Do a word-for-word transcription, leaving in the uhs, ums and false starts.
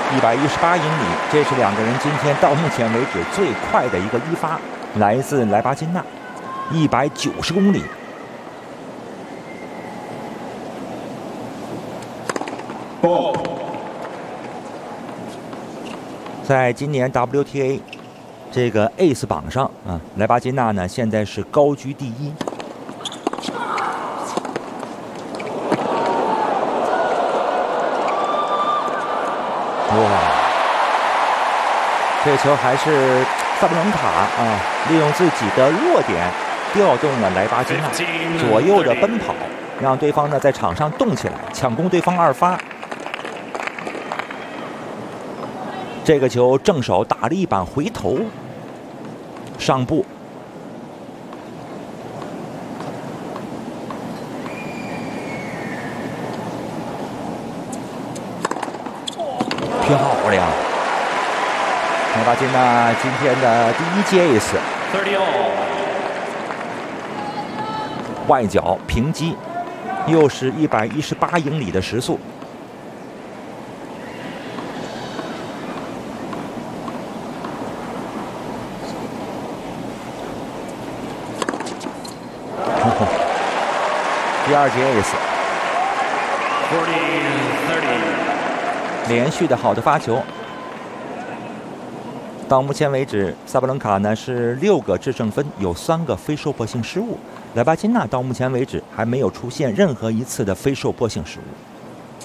一百一十八英里，这是两个人今天到目前为止最快的一个一发，来自莱巴金纳，一百九十公里。 Ball. 在今年 W T A 这个 Ace 榜上啊，莱巴金纳呢现在是高居第一。哇，这球还是萨布伦卡啊，利用自己的弱点调动了莱巴金纳左右的奔跑，让对方呢在场上动起来，抢攻对方二发。这个球正手打了一板回头，上步。漂亮！莱巴金纳今天的第一届 Ace， 外角平击，又是一百一十八英里的时速。第二节 Ace， 连续的好的发球。到目前为止，萨布伦卡呢是六个制胜分，有三个非受迫性失误。莱巴金纳到目前为止还没有出现任何一次的非受迫性失误。